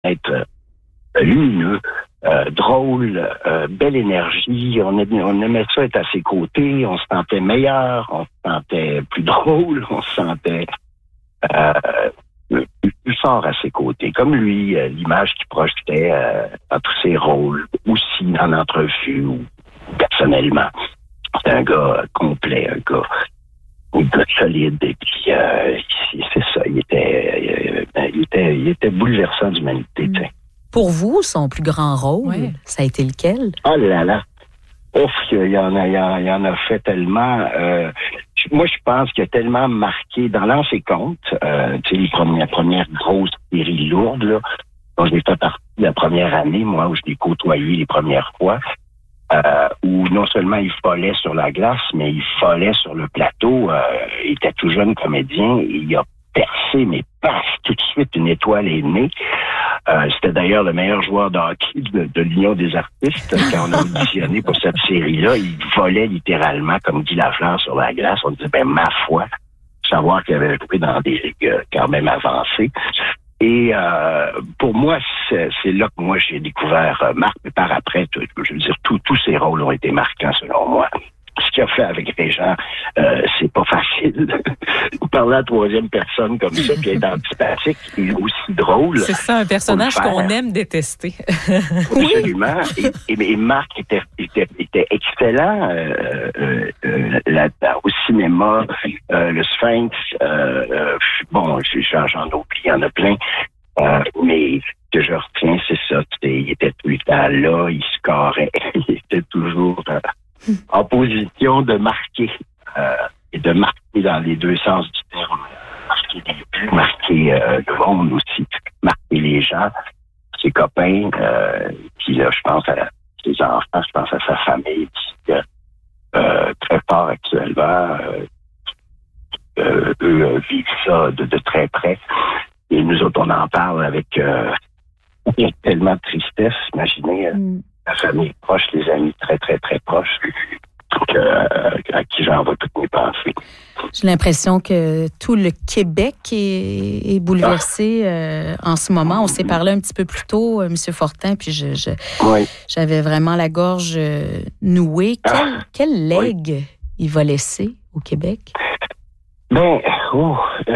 être lumineux, drôle, belle énergie. On aimait ça être à ses côtés. On se sentait meilleur, on se sentait plus drôle, on se sentait plus fort à ses côtés. Comme lui, l'image qu'il projetait dans tous ses rôles, aussi dans l'entrevue ou personnellement. C'était un gars complet, un gars solide. Et puis, c'est ça, il était bouleversant d'humanité. Mm. Pour vous, son plus grand rôle, ça a été lequel? Oh là là! Ouf, il y en a fait tellement. Moi, je pense qu'il a tellement marqué dans l'Anse et Compte, tu sais, les premières grosses séries lourdes, là, dont j'ai fait partie la première année, moi, où je l'ai côtoyé les premières fois, où non seulement il volait sur la glace, mais il volait sur le plateau. Il était tout jeune comédien et il a percé, mais paf, tout de suite, une étoile est née. C'était d'ailleurs le meilleur joueur de hockey de l'Union des artistes quand on a auditionné pour cette série-là. Il volait littéralement comme Guy Lafleur sur la glace. On disait, ben ma foi, savoir qu'il avait joué dans des ligues quand même avancées. Et pour moi, c'est là que moi j'ai découvert Marc. Mais par après, je veux dire, tous ses rôles ont été marquants selon moi. Ce qu'il a fait avec Régent, c'est pas facile. Parler à la troisième personne comme ça, puis être antipathique et aussi drôle. C'est ça, un personnage qu'on aime détester. Absolument. Et Marc était excellent au cinéma, le Sphinx. Bon, j'en oublie, il y en a plein. Mais ce que je retiens, c'est ça. Il était tout le temps là, il scorait. Il était toujours en position de marquer. Et de marquer dans les deux sens du terme. Marquer des buts, marquer le monde aussi. Marquer les gens, ses copains. Puis là, je pense à ses enfants, je pense à sa famille. Puis, très fort actuellement. Eux vivent ça de très près. Et nous autres, on en parle avec tellement de tristesse. Imaginez la famille proche, les amis très, très, très proches à qui j'envoie toutes mes pensées. J'ai l'impression que tout le Québec est bouleversé en ce moment. On s'est parlé un petit peu plus tôt, M. Fortin, puis j'avais vraiment la gorge nouée. Quel legs il va laisser au Québec? Oh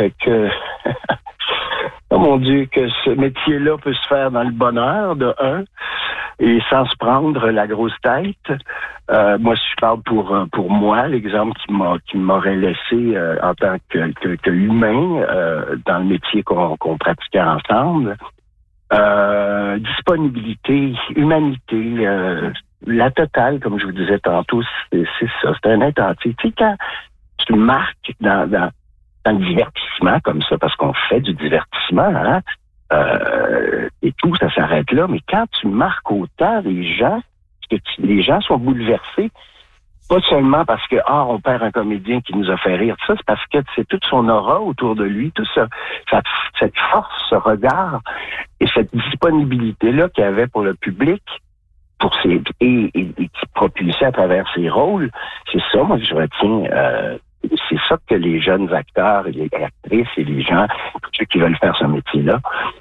mon Dieu, que ce métier-là peut se faire dans le bonheur, de un, et sans se prendre la grosse tête. Moi, si je parle pour moi, l'exemple qui m'aurait laissé en tant que humain dans le métier qu'on pratiquait ensemble, disponibilité, humanité, la totale, comme je vous disais tantôt, c'est ça, c'est un être entier. Tu sais, quand tu marques dans le divertissement comme ça, parce qu'on fait du divertissement, hein, et tout, ça s'arrête là. Mais quand tu marques autant les gens, les gens sont bouleversés, pas seulement parce que on perd un comédien qui nous a fait rire, tout ça, c'est parce que c'est toute son aura autour de lui, tout ça, cette force, ce regard et cette disponibilité-là qu'il avait pour le public, et qui propulsait à travers ses rôles, c'est ça, moi, que je retiens. C'est ça que les jeunes acteurs et les actrices et les gens, ceux qui veulent faire ce métier-là,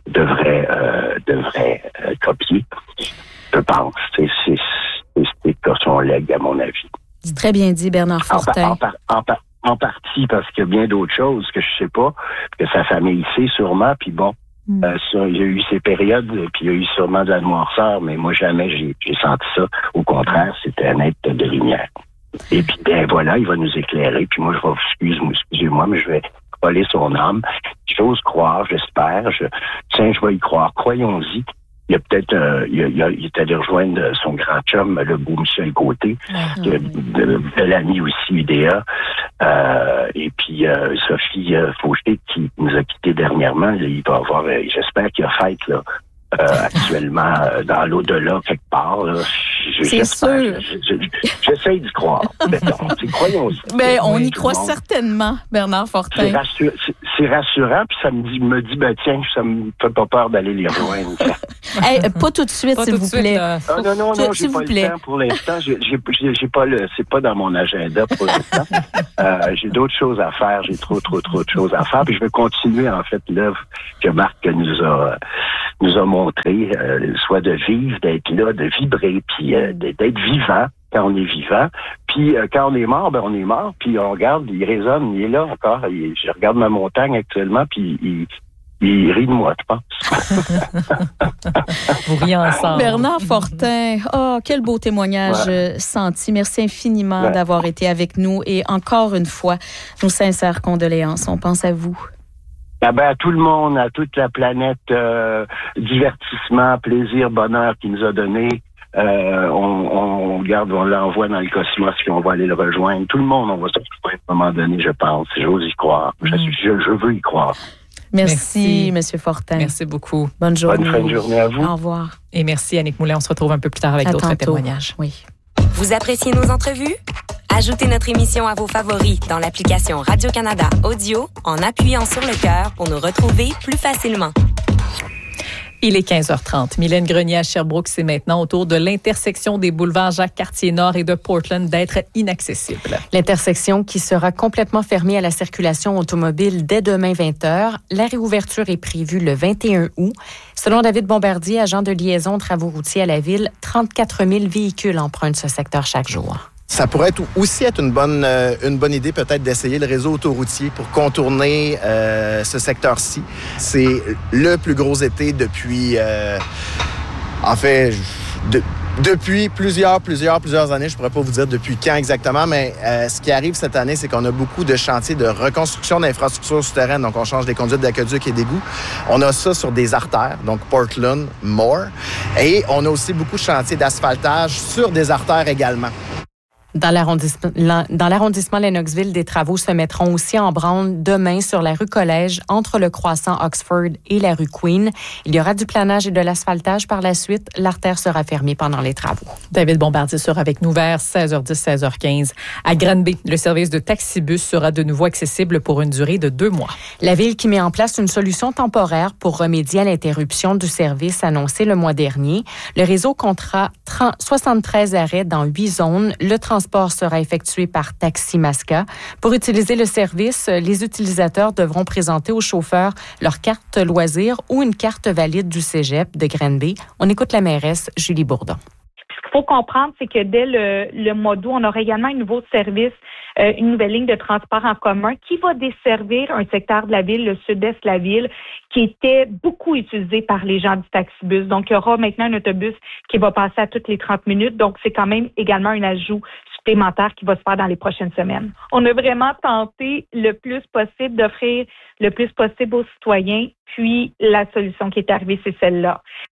devraient copier, je pense. C'est son legs, à mon avis. C'est très bien dit, Bernard Fortin. En partie, parce qu'il y a bien d'autres choses que je sais pas, que sa famille sait sûrement, puis bon, il y a eu ces périodes, puis il y a eu sûrement de la noirceur, mais moi, jamais j'ai senti ça. Au contraire, c'était un être de lumière. Et puis, voilà, il va nous éclairer. Puis moi, excusez-moi, mais je vais voler son âme. J'ose croire, j'espère. Je vais y croire. Croyons-y. Il y a peut-être, il est allé rejoindre son grand chum, le beau Michel Côté, de l'ami aussi, UDA. Et puis, Sophie Fauché, qui nous a quittés dernièrement. Il va avoir, j'espère qu'il a fait, là, actuellement dans l'au-delà quelque part. Là. C'est sûr. J'essaie d'y croire. Croyons-y. Mais on y croit certainement, Bernard Fortin. C'est rassurant, puis ça me dit, tiens, ça me fait pas peur d'aller les rejoindre. Hey, pas tout de suite, s'il vous plaît. Non, j'ai pas le temps pour l'instant. J'ai pas c'est pas dans mon agenda pour l'instant. J'ai d'autres choses à faire. J'ai trop de choses à faire. Puis je vais continuer, en fait, l'œuvre que Marc nous a montré, soit de vivre, d'être là, de vibrer, puis d'être vivant quand on est vivant. Puis quand on est mort, ben on est mort. Puis on regarde, il résonne, il est là encore. Je regarde ma montagne actuellement, puis il rit de moi, je pense. Vous riez ensemble. Bernard Fortin, quel beau témoignage senti. Merci infiniment d'avoir été avec nous. Et encore une fois, nos sincères condoléances. On pense à vous. À tout le monde, à toute la planète, divertissement, plaisir, bonheur qu'il nous a donné. On l'envoie dans le cosmos, puis on va aller le rejoindre. Tout le monde, on va se retrouver à un moment donné, je pense. J'ose y croire. Je veux y croire. Merci, M. Fortin. Merci beaucoup. Bonne journée. Bonne fin de journée à vous. Au revoir. Et merci, Annick Moulin. On se retrouve un peu plus tard avec d'autres témoignages. Oui. Vous appréciez nos entrevues? Ajoutez notre émission à vos favoris dans l'application Radio-Canada Audio en appuyant sur le cœur pour nous retrouver plus facilement. Il est 15h30. Mylène Grenier à Sherbrooke, c'est maintenant au tour de l'intersection des boulevards Jacques-Cartier-Nord et de Portland d'être inaccessible. L'intersection qui sera complètement fermée à la circulation automobile dès demain 20h. La réouverture est prévue le 21 août. Selon David Bombardier, agent de liaison travaux routiers à la ville, 34 000 véhicules empruntent ce secteur chaque jour. Ça pourrait aussi être une bonne idée peut-être d'essayer le réseau autoroutier pour contourner ce secteur-ci. C'est le plus gros été depuis, depuis plusieurs années. Je pourrais pas vous dire depuis quand exactement, mais ce qui arrive cette année, c'est qu'on a beaucoup de chantiers de reconstruction d'infrastructures souterraines. Donc, on change des conduites d'aqueduc et d'égouts. On a ça sur des artères, donc Portland, Moore. Et on a aussi beaucoup de chantiers d'asphaltage sur des artères également. Dans l'arrondissement Lennoxville, des travaux se mettront aussi en branle demain sur la rue Collège, entre le croissant Oxford et la rue Queen. Il y aura du planage et de l'asphaltage par la suite. L'artère sera fermée pendant les travaux. David Bombardier sera avec nous vers 16h10, 16h15. À Granby, le service de taxibus sera de nouveau accessible pour une durée de 2 mois. La ville qui met en place une solution temporaire pour remédier à l'interruption du service annoncée le mois dernier. Le réseau comptera 73 arrêts dans 8 zones. Le transport sera effectué par Taxi Masca. Pour utiliser le service, les utilisateurs devront présenter au chauffeur leur carte loisir ou une carte valide du cégep de Granby. On écoute la mairesse Julie Bourdon. Ce qu'il faut comprendre, c'est que dès le mois d'août, on aura également un nouveau service, une nouvelle ligne de transport en commun qui va desservir un secteur de la ville, le sud-est de la ville, qui était beaucoup utilisé par les gens du taxibus. Donc, il y aura maintenant un autobus qui va passer à toutes les 30 minutes. Donc, c'est quand même également un ajout supplémentaire qui va se faire dans les prochaines semaines. On a vraiment tenté le plus possible d'offrir le plus possible aux citoyens, puis la solution qui est arrivée, c'est celle-là.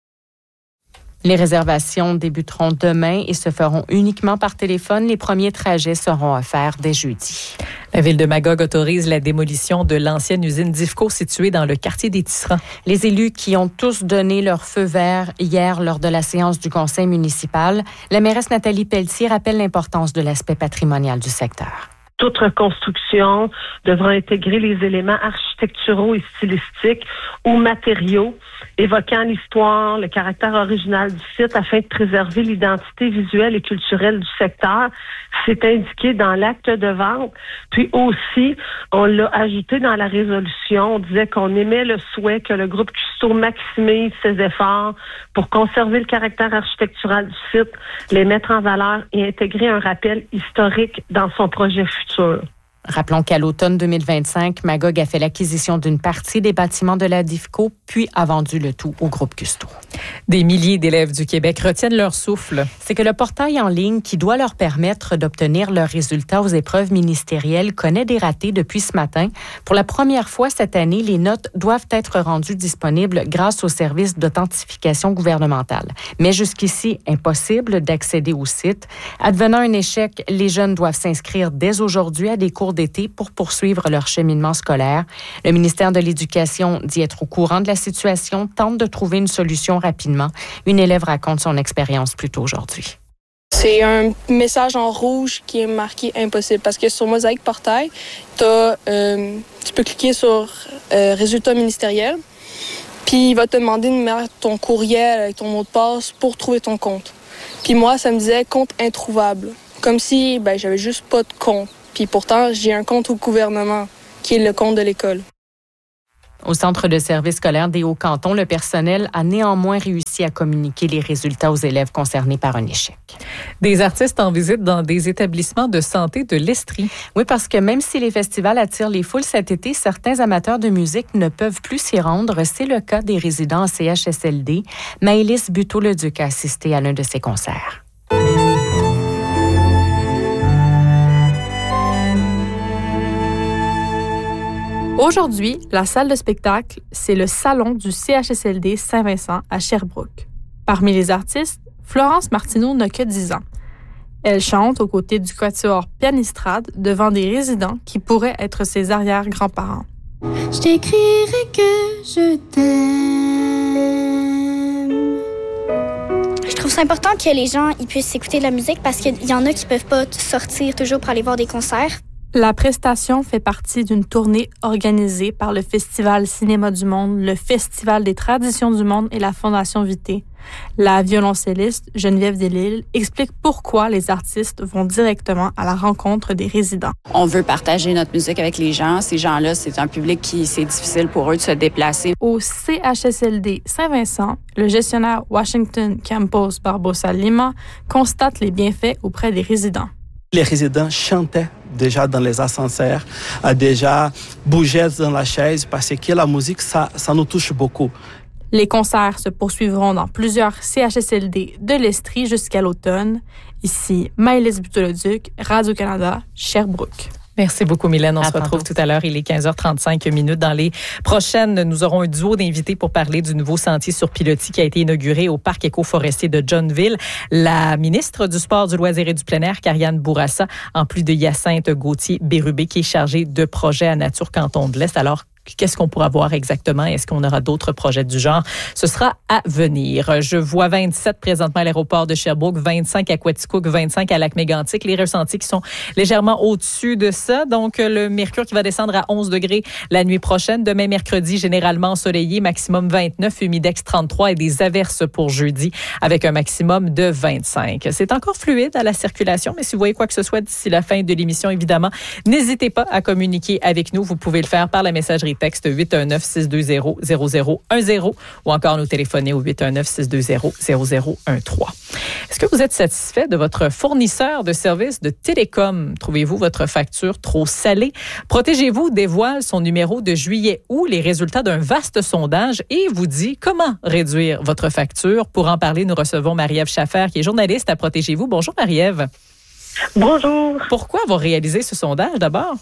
Les réservations débuteront demain et se feront uniquement par téléphone. Les premiers trajets seront offerts dès jeudi. La ville de Magog autorise la démolition de l'ancienne usine d'IFCO située dans le quartier des Tisserands. Les élus qui ont tous donné leur feu vert hier lors de la séance du conseil municipal, la mairesse Nathalie Pelletier rappelle l'importance de l'aspect patrimonial du secteur. Toute reconstruction devra intégrer les éléments architecturaux et stylistiques ou matériaux évoquant l'histoire, le caractère original du site afin de préserver l'identité visuelle et culturelle du secteur. C'est indiqué dans l'acte de vente. Puis aussi, on l'a ajouté dans la résolution. On disait qu'on émet le souhait que le groupe Custeau maximise ses efforts pour conserver le caractère architectural du site, les mettre en valeur et intégrer un rappel historique dans son projet futur. Rappelons qu'à l'automne 2025, Magog a fait l'acquisition d'une partie des bâtiments de la DIFCO, puis a vendu le tout au groupe Custeau. Des milliers d'élèves du Québec retiennent leur souffle. C'est que le portail en ligne qui doit leur permettre d'obtenir leurs résultats aux épreuves ministérielles connaît des ratés depuis ce matin. Pour la première fois cette année, les notes doivent être rendues disponibles grâce au service d'authentification gouvernementale. Mais jusqu'ici, impossible d'accéder au site. Advenant un échec, les jeunes doivent s'inscrire dès aujourd'hui à des cours d'été pour poursuivre leur cheminement scolaire. Le ministère de l'Éducation dit être au courant de la situation, tente de trouver une solution rapidement. Une élève raconte son expérience plus tôt aujourd'hui. C'est un message en rouge qui est marqué impossible parce que sur Mosaïque Portail, tu peux cliquer sur résultats ministériels. Puis il va te demander de mettre ton courriel avec ton mot de passe pour trouver ton compte. Puis moi, ça me disait compte introuvable. Comme si j'avais juste pas de compte. Puis pourtant, j'ai un compte au gouvernement, qui est le compte de l'école. Au Centre de services scolaires des Hauts-Cantons, le personnel a néanmoins réussi à communiquer les résultats aux élèves concernés par un échec. Des artistes en visite dans des établissements de santé de l'Estrie. Oui, parce que même si les festivals attirent les foules cet été, certains amateurs de musique ne peuvent plus s'y rendre. C'est le cas des résidents en CHSLD. Maëlys Buteau-Leduc a assisté à l'un de ces concerts. Aujourd'hui, la salle de spectacle, c'est le salon du CHSLD Saint-Vincent à Sherbrooke. Parmi les artistes, Florence Martineau n'a que 10 ans. Elle chante aux côtés du quatuor Pianistrade devant des résidents qui pourraient être ses arrière-grands-parents. Je t'écrirai que je t'aime. Je trouve ça important que les gens ils puissent écouter de la musique parce qu'il y en a qui peuvent pas sortir toujours pour aller voir des concerts. La prestation fait partie d'une tournée organisée par le Festival Cinéma du Monde, le Festival des traditions du monde et la Fondation Vité. La violoncelliste Geneviève Delisle explique pourquoi les artistes vont directement à la rencontre des résidents. On veut partager notre musique avec les gens. Ces gens-là, c'est un public qui c'est difficile pour eux de se déplacer. Au CHSLD Saint-Vincent, le gestionnaire Washington Campos Barbosa Lima constate les bienfaits auprès des résidents. Les résidents chantaient déjà dans les ascenseurs, déjà bougeaient dans la chaise parce que la musique, ça nous touche beaucoup. Les concerts se poursuivront dans plusieurs CHSLD de l'Estrie jusqu'à l'automne. Ici, Maëlys Buteau-Leduc, Radio-Canada, Sherbrooke. Merci beaucoup, Mylène. On se retrouve tout à l'heure. Il est 15h35. Dans les prochaines, nous aurons un duo d'invités pour parler du nouveau sentier sur pilotis qui a été inauguré au parc éco-forestier de Johnville. La ministre du Sport, du Loisir et du Plein Air, Karianne Bourassa, en plus de Hyacinthe Gauthier-Bérubé, qui est chargée de projets à Nature Canton de l'Est. Alors, qu'est-ce qu'on pourra voir exactement? Est-ce qu'on aura d'autres projets du genre? Ce sera à venir. Je vois 27 présentement à l'aéroport de Sherbrooke, 25 à Quaticook, 25 à Lac-Mégantic. Les ressentis qui sont légèrement au-dessus de ça. Donc, le mercure qui va descendre à 11 degrés la nuit prochaine. Demain, mercredi, généralement ensoleillé, maximum 29, humidex 33 et des averses pour jeudi avec un maximum de 25. C'est encore fluide à la circulation, mais si vous voyez quoi que ce soit d'ici la fin de l'émission, évidemment, n'hésitez pas à communiquer avec nous. Vous pouvez le faire par la messagerie texte 819-620-0010 ou encore nous téléphoner au 819-620-0013. Est-ce que vous êtes satisfait de votre fournisseur de services de télécom? Trouvez-vous votre facture trop salée? Protégez-vous dévoile son numéro de juillet-août, les résultats d'un vaste sondage et vous dit comment réduire votre facture. Pour en parler, nous recevons Marie-Ève Schaffer, qui est journaliste à Protégez-vous. Bonjour Marie-Ève. Bonjour. Pourquoi avoir réalisé ce sondage d'abord?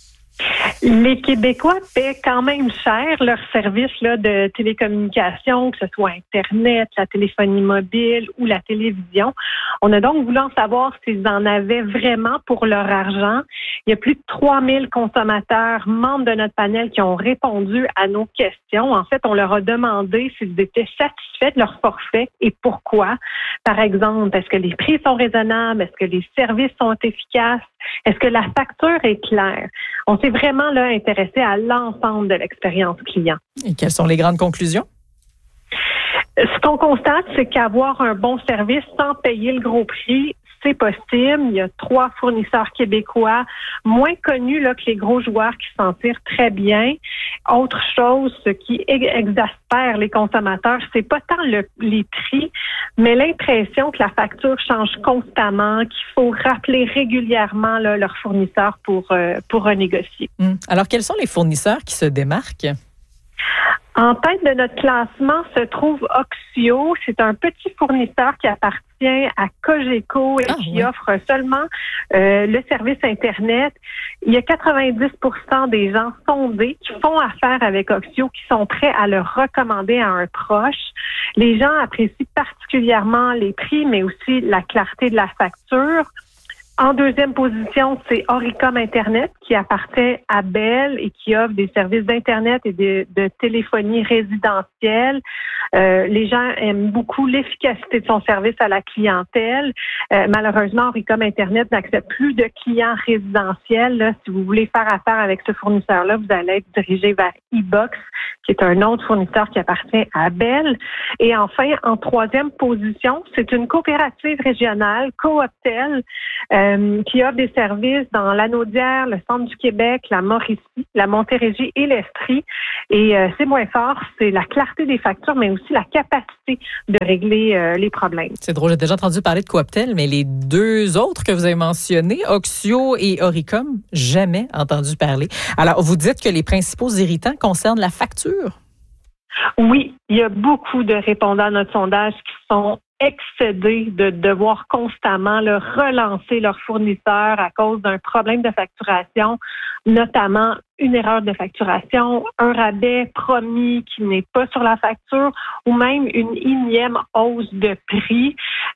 Les Québécois paient quand même cher leurs services là, de télécommunication, que ce soit Internet, la téléphonie mobile ou la télévision. On a donc voulu en savoir s'ils en avaient vraiment pour leur argent. Il y a plus de 3000 consommateurs membres de notre panel qui ont répondu à nos questions. En fait, on leur a demandé s'ils étaient satisfaits de leur forfait et pourquoi. Par exemple, est-ce que les prix sont raisonnables? Est-ce que les services sont efficaces? Est-ce que la facture est claire? On s'est vraiment là intéressé à l'ensemble de l'expérience client. Et quelles sont les grandes conclusions? Ce qu'on constate, c'est qu'avoir un bon service sans payer le gros prix, c'est possible. Il y a 3 fournisseurs québécois moins connus là, que les gros joueurs qui s'en tirent très bien. Autre chose, ce qui exaspère les consommateurs, c'est pas tant les prix, mais l'impression que la facture change constamment, qu'il faut rappeler régulièrement là, leur fournisseur pour renégocier. Alors, quels sont les fournisseurs qui se démarquent? En tête de notre classement se trouve Oxio. C'est un petit fournisseur qui appartient à Cogeco et qui offre seulement le service Internet. Il y a 90% des gens sondés qui font affaire avec Oxio qui sont prêts à le recommander à un proche. Les gens apprécient particulièrement les prix, mais aussi la clarté de la facture. En deuxième position, c'est Oricom Internet qui appartient à Bell et qui offre des services d'Internet et de téléphonie résidentielle. Les gens aiment beaucoup l'efficacité de son service à la clientèle. Malheureusement, Oricom Internet n'accepte plus de clients résidentiels. Là, si vous voulez faire affaire avec ce fournisseur-là, vous allez être dirigé vers eBox, qui est un autre fournisseur qui appartient à Bell. Et enfin, en troisième position, c'est une coopérative régionale, Cooptel, qui offre des services dans l'Anaudière, le centre du Québec, la Mauricie, la Montérégie et l'Estrie. Et c'est moins fort, c'est la clarté des factures, mais aussi la capacité de régler les problèmes. C'est drôle, j'ai déjà entendu parler de Cooptel, mais les deux autres que vous avez mentionnés, Oxio et Oricom, jamais entendu parler. Alors, vous dites que les principaux irritants concernent la facture? Oui, il y a beaucoup de répondants à notre sondage qui sont excédés de devoir constamment relancer leur fournisseur à cause d'un problème de facturation, notamment une erreur de facturation, un rabais promis qui n'est pas sur la facture ou même une énième hausse de prix.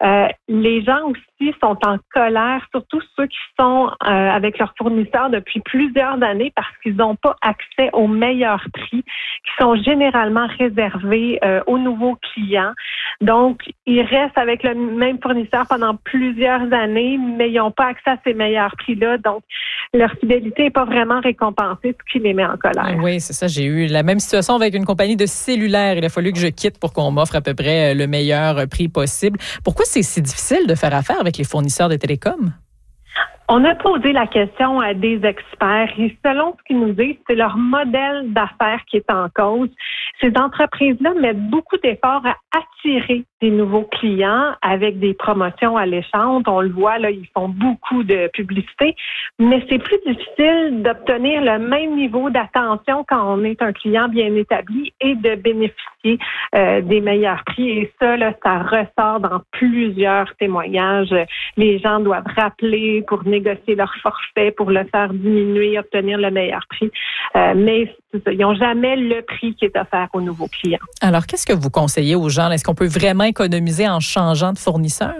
Les gens aussi sont en colère, surtout ceux qui sont avec leurs fournisseurs depuis plusieurs années parce qu'ils n'ont pas accès aux meilleurs prix qui sont généralement réservés aux nouveaux clients. Donc, ils restent avec le même fournisseur pendant plusieurs années, mais ils n'ont pas accès à ces meilleurs prix-là. Donc, leur fidélité n'est pas vraiment récompensée, ce qui les met en colère. Oui, c'est ça. J'ai eu la même situation avec une compagnie de cellulaire. Il a fallu que je quitte pour qu'on m'offre à peu près le meilleur prix possible. Pourquoi c'est si difficile de faire affaire avec les fournisseurs de télécom? On a posé la question à des experts et selon ce qu'ils nous disent, c'est leur modèle d'affaires qui est en cause. Ces entreprises-là mettent beaucoup d'efforts à attirer des nouveaux clients avec des promotions alléchantes. On le voit, là, ils font beaucoup de publicité, mais c'est plus difficile d'obtenir le même niveau d'attention quand on est un client bien établi et de bénéficier des meilleurs prix. Et ça, là, ça ressort dans plusieurs témoignages. Les gens doivent rappeler pour négocier leur forfait, pour le faire diminuer, obtenir le meilleur prix. Mais c'est ça, ils n'ont jamais le prix qui est offert aux nouveaux clients. Alors, qu'est-ce que vous conseillez aux gens? Est-ce qu'on peut vraiment économiser en changeant de fournisseur?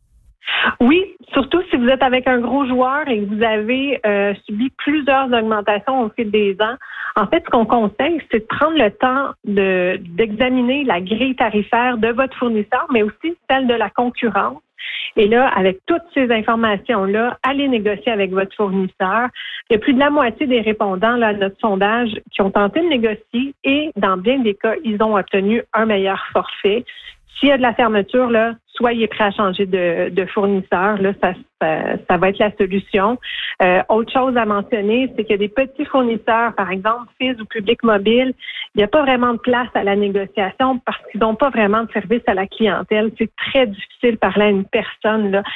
Oui, surtout si vous êtes avec un gros joueur et que vous avez subi plusieurs augmentations au fil des ans. En fait, ce qu'on conseille, c'est de prendre le temps d'examiner la grille tarifaire de votre fournisseur, mais aussi celle de la concurrence. Et là, avec toutes ces informations-là, allez négocier avec votre fournisseur. Il y a plus de la moitié des répondants là, à notre sondage qui ont tenté de négocier et dans bien des cas, ils ont obtenu un meilleur forfait. S'il y a de la fermeture, là, soyez prêts à changer de fournisseur. Là, ça va être la solution. Autre chose à mentionner, c'est qu'il y a des petits fournisseurs, par exemple, Fizz ou Public Mobile, il n'y a pas vraiment de place à la négociation parce qu'ils n'ont pas vraiment de service à la clientèle. C'est très difficile de parler à une personne, là,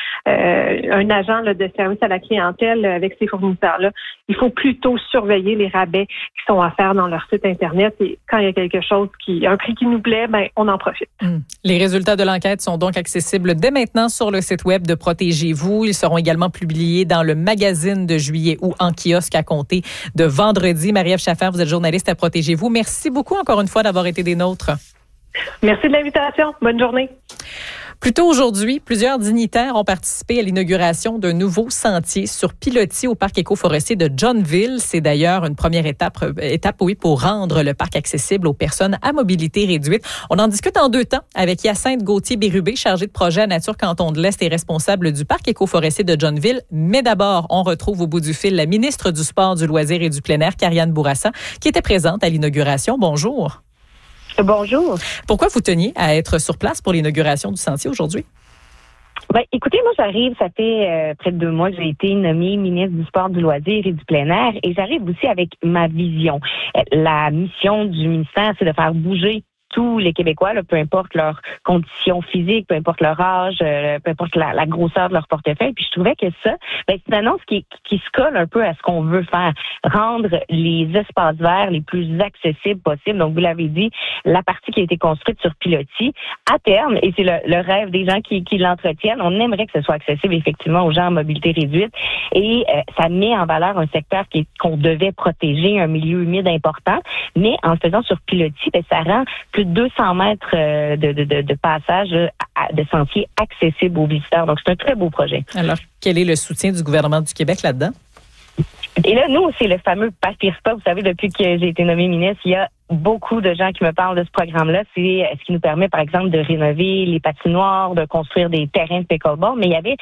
un agent là, de service à la clientèle avec ces fournisseurs-là. Il faut plutôt surveiller les rabais qui sont offerts dans leur site Internet et quand il y a quelque chose un prix qui nous plaît, ben on en profite. Les résultats de l'enquête sont donc accessibles dès maintenant sur le site web de Protégez-vous. Ils seront également publiés dans le magazine de juillet ou en kiosque à compter de vendredi. Marie-Ève Schaffer, vous êtes journaliste à Protégez-vous. Merci beaucoup encore une fois d'avoir été des nôtres. Merci de l'invitation. Bonne journée. Plus tôt aujourd'hui, plusieurs dignitaires ont participé à l'inauguration d'un nouveau sentier sur pilotis au parc écoforestier de Johnville. C'est d'ailleurs une première étape pour rendre le parc accessible aux personnes à mobilité réduite. On en discute en deux temps avec Hyacinthe Gauthier-Bérubé, chargée de projet à Nature Canton de l'Est et responsable du parc écoforestier de Johnville. Mais d'abord, on retrouve au bout du fil la ministre du Sport, du Loisir et du Plein Air, Kariane Bourassa, qui était présente à l'inauguration. Bonjour. Bonjour. Pourquoi vous teniez à être sur place pour l'inauguration du sentier aujourd'hui? Ben, écoutez, moi, j'arrive, ça fait près de 2 mois que j'ai été nommée ministre du Sport, du Loisir et du Plein Air et j'arrive aussi avec ma vision. La mission du ministère, c'est de faire bouger tous les Québécois, là, peu importe leur condition physique, peu importe leur âge, peu importe la grosseur de leur portefeuille. Puis je trouvais que ça, c'est une annonce qui se colle un peu à ce qu'on veut faire, rendre les espaces verts les plus accessibles possibles. Donc, vous l'avez dit, la partie qui a été construite sur pilotis, à terme, et c'est le rêve des gens qui l'entretiennent, on aimerait que ce soit accessible effectivement aux gens en mobilité réduite. Et ça met en valeur un secteur qu'on devait protéger, un milieu humide important, mais en le faisant sur pilotis, ça rend plus de 200 mètres de passage de sentiers accessibles aux visiteurs. Donc, c'est un très beau projet. Alors, quel est le soutien du gouvernement du Québec là-dedans? Et là, nous, c'est le fameux PASPIRSPA. Vous savez, depuis que j'ai été nommée ministre, il y a beaucoup de gens qui me parlent de ce programme-là, c'est ce qui nous permet, par exemple, de rénover les patinoires, de construire des terrains de pickleball, mais il y avait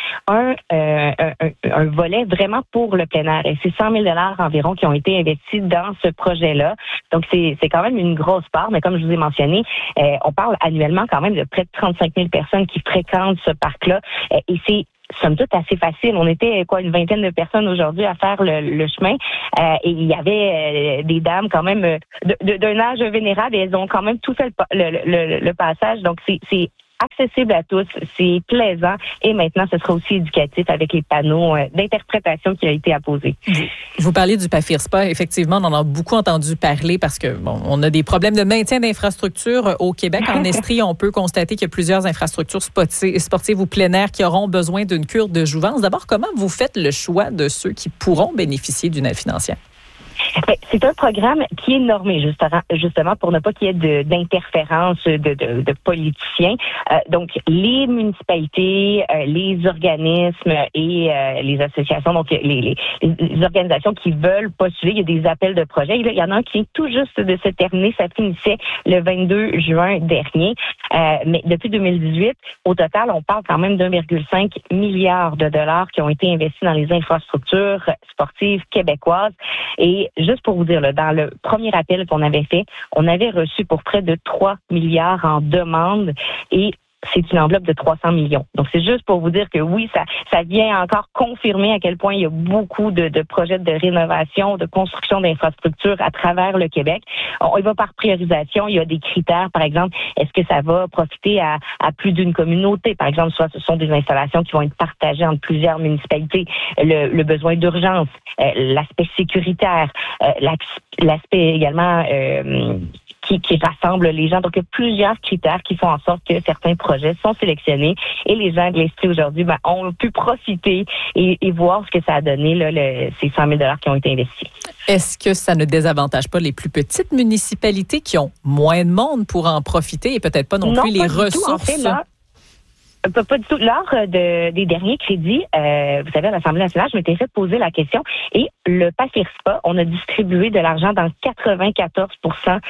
un volet vraiment pour le plein air. Et c'est 100 000 $ environ qui ont été investis dans ce projet-là. Donc, c'est quand même une grosse part, mais comme je vous ai mentionné, on parle annuellement quand même de près de 35 000 personnes qui fréquentent ce parc-là. Et c'est somme toute assez facile. On était une vingtaine de personnes aujourd'hui à faire le chemin et il y avait des dames quand même d'un âge vénérable et elles ont quand même tout fait le passage. Donc c'est accessible à tous, c'est plaisant et maintenant ce sera aussi éducatif avec les panneaux d'interprétation qui a été apposés. Vous parlez du PAFIRSPA, effectivement, on en a beaucoup entendu parler parce que on a des problèmes de maintien d'infrastructures au Québec. En Estrie, on peut constater qu'il y a plusieurs infrastructures sportives ou plein air qui auront besoin d'une cure de jouvence. D'abord, comment vous faites le choix de ceux qui pourront bénéficier d'une aide financière? C'est un programme qui est normé justement pour ne pas qu'il y ait d'interférence de politiciens. Donc, les municipalités, les organismes et les associations, donc les organisations qui veulent postuler, il y a des appels de projets. Il y en a un qui est tout juste de se terminer. Ça finissait le 22 juin dernier. Mais depuis 2018, au total, on parle quand même d'1,5 milliard de dollars qui ont été investis dans les infrastructures sportives québécoises. Et juste pour vous dire, là, dans le premier appel qu'on avait fait, on avait reçu pour près de 3 milliards en demande et c'est une enveloppe de 300 millions. Donc, c'est juste pour vous dire que oui, ça vient encore confirmer à quel point il y a beaucoup de projets de rénovation, de construction d'infrastructures à travers le Québec. On y va par priorisation. Il y a des critères, par exemple, est-ce que ça va profiter à plus d'une communauté? Par exemple, soit ce sont des installations qui vont être partagées entre plusieurs municipalités. Le besoin d'urgence, l'aspect sécuritaire, l'aspect également qui rassemble les gens. Donc, il y a plusieurs critères qui font en sorte que certains projets sont sélectionnés et les gens de l'Estrie aujourd'hui ont pu profiter et voir ce que ça a donné, là, ces 100 000 $ qui ont été investis. Est-ce que ça ne désavantage pas les plus petites municipalités qui ont moins de monde pour en profiter et peut-être pas non plus les ressources? En fait, là, pas du tout. Lors des derniers crédits, vous savez, à l'Assemblée nationale, je m'étais fait poser la question et le PAFIRSPA, on a distribué de l'argent dans 94 %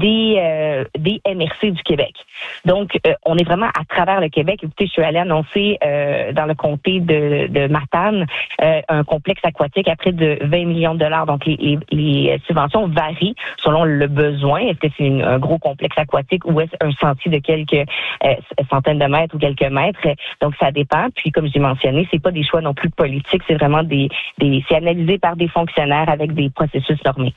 des MRC du Québec. Donc, on est vraiment à travers le Québec. Écoutez, je suis allée annoncer dans le comté de Matane un complexe aquatique à près de 20 millions de dollars. Donc, les subventions varient selon le besoin. Est-ce que c'est un gros complexe aquatique ou est-ce un sentier de quelques centaines de mètres ou quelques mètres? Donc, ça dépend. Puis, comme j'ai mentionné, c'est pas des choix non plus politiques. C'est vraiment c'est analysé par des fonctionnaires avec des processus normés.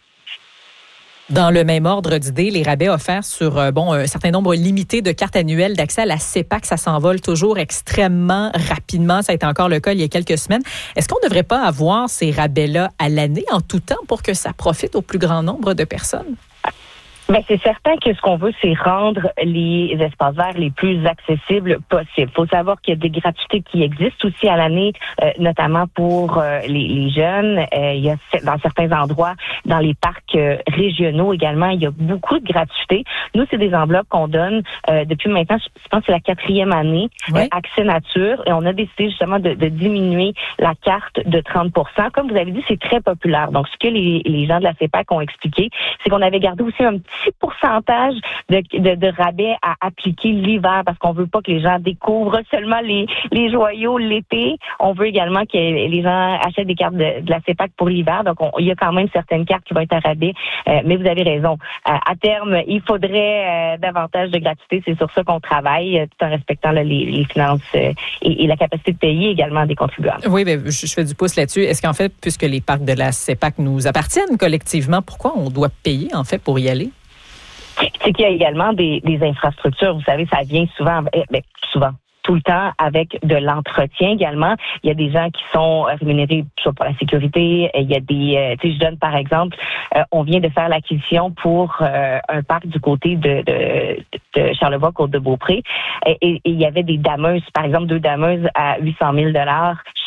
Dans le même ordre d'idées, les rabais offerts sur un certain nombre limité de cartes annuelles d'accès à la CEPAC, ça s'envole toujours extrêmement rapidement. Ça a été encore le cas il y a quelques semaines. Est-ce qu'on ne devrait pas avoir ces rabais-là à l'année en tout temps pour que ça profite au plus grand nombre de personnes? Ben, c'est certain que ce qu'on veut, c'est rendre les espaces verts les plus accessibles possibles. Il faut savoir qu'il y a des gratuités qui existent aussi à l'année, notamment pour les jeunes. Il y a dans certains endroits, dans les parcs régionaux également, il y a beaucoup de gratuités. Nous, c'est des enveloppes qu'on donne depuis maintenant, je pense que c'est la 4e année, Accès Nature, et on a décidé justement de diminuer la carte de 30 %. Comme vous avez dit, c'est très populaire. Donc, ce que les gens de la CEPAC ont expliqué, c'est qu'on avait gardé aussi un petit pourcentage de rabais à appliquer l'hiver parce qu'on veut pas que les gens découvrent seulement les joyaux l'été. On veut également que les gens achètent des cartes de la CEPAC pour l'hiver. Donc, il y a quand même certaines cartes qui vont être à rabais. Mais vous avez raison. À terme, il faudrait davantage de gratuité. C'est sur ça qu'on travaille, tout en respectant les finances et la capacité de payer également des contribuables. Oui, mais je fais du pouce là-dessus. Est-ce qu'en fait, puisque les parcs de la CEPAC nous appartiennent collectivement, pourquoi on doit payer en fait pour y aller? C'est qu'il y a également des infrastructures. Vous savez, ça vient souvent, tout le temps avec de l'entretien également. Il y a des gens qui sont rémunérés soit pour la sécurité. Il y a des, je donne par exemple, on vient de faire l'acquisition pour un parc du côté de Charlevoix, Côte-de-Beaupré. Et il y avait des dameuses, par exemple 2 dameuses à 800 000 $.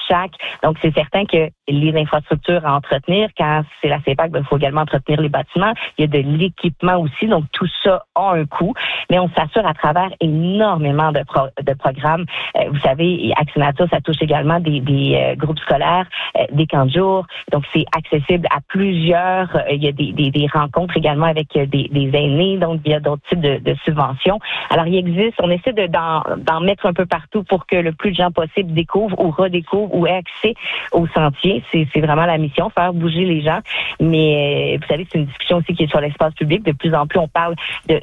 chaque. Donc, c'est certain que les infrastructures à entretenir, quand c'est la CEPAC, il faut également entretenir les bâtiments. Il y a de l'équipement aussi, donc tout ça a un coût. Mais on s'assure à travers énormément de programmes. Vous savez, Accès Nature, ça touche également des groupes scolaires, des camps de jour. Donc, c'est accessible à plusieurs. Il y a des rencontres également avec des aînés, donc il y a d'autres types de subventions. Alors, il existe, on essaie d'en mettre un peu partout pour que le plus de gens possible découvrent ou redécouvrent ou aient accès au sentier. C'est vraiment la mission, faire bouger les gens. Mais vous savez, c'est une discussion aussi qui est sur l'espace public. De plus en plus, on parle de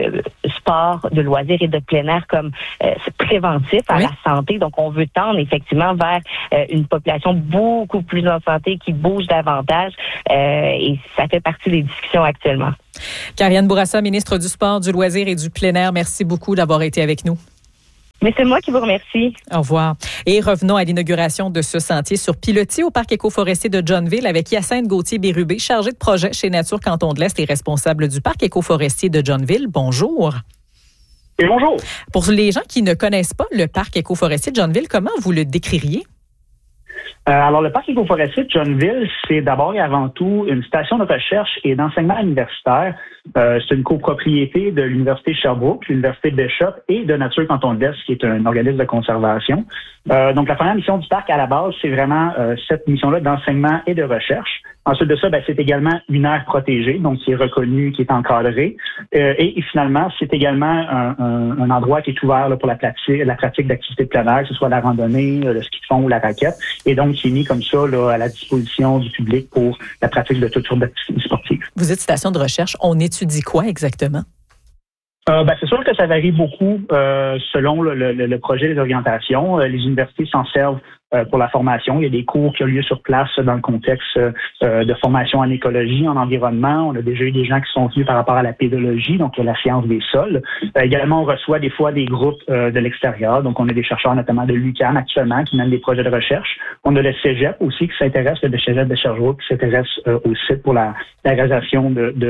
sport, de loisirs et de plein air comme préventif à la santé. Donc, on veut tendre effectivement vers une population beaucoup plus en santé qui bouge davantage. Et ça fait partie des discussions actuellement. Karianne Bourassa, ministre du Sport, du Loisir et du Plein Air, merci beaucoup d'avoir été avec nous. Mais c'est moi qui vous remercie. Au revoir. Et revenons à l'inauguration de ce sentier sur pilotis au parc écoforestier de Johnville avec Hyacinthe Gauthier-Bérubé, chargé de projet chez Nature Canton de l'Est et responsable du parc écoforestier de Johnville. Bonjour. Et bonjour. Pour les gens qui ne connaissent pas le parc écoforestier de Johnville, comment vous le décririez? Alors, le parc écoforestier de Johnville, c'est d'abord et avant tout une station de recherche et d'enseignement universitaire. C'est une copropriété de l'Université Sherbrooke, l'Université Bishop et de Nature Canton de l'Est, qui est un organisme de conservation. Donc, la première mission du parc, à la base, c'est vraiment cette mission-là d'enseignement et de recherche. Ensuite de ça, c'est également une aire protégée, donc qui est reconnue, qui est encadrée. Et finalement, c'est également un endroit qui est ouvert là, pour la pratique d'activités de plein air, que ce soit la randonnée, le ski de fond ou la raquette, et donc qui est mis comme ça là, à la disposition du public pour la pratique de toutes sortes d'activités sportives. Vous êtes station de recherche. On étudie quoi exactement? C'est sûr que ça varie beaucoup selon le projet des orientations. Les universités s'en servent pour la formation. Il y a des cours qui ont lieu sur place dans le contexte de formation en écologie, en environnement. On a déjà eu des gens qui sont venus par rapport à la pédologie, donc la science des sols. Également, on reçoit des fois des groupes de l'extérieur. Donc, on a des chercheurs notamment de l'UQAM actuellement qui mènent des projets de recherche. On a le Cégep aussi qui s'intéresse, le Cégep de Sherbrooke qui s'intéresse au site pour la réalisation